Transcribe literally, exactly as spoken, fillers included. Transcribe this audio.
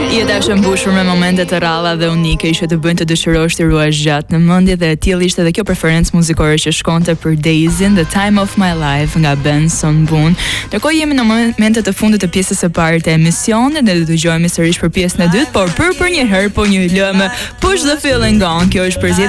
I dashur mbushur me momente të rralla dhe unike që të bëjnë të dëshirosh të ruash gjatë në mendje dhe e tillë ishte edhe kjo preferencë muzikore që shkonte për Daisy, The Time of My Life nga Benson Boone. Ndërkohë jemi në momentet e fundit të pjesës së parë të emisionit dhe do të dëgjojmë sërish për pjesën e dytë, por për për një herë po një lëmë Push the Feeling On. Kjo është përzgjedhja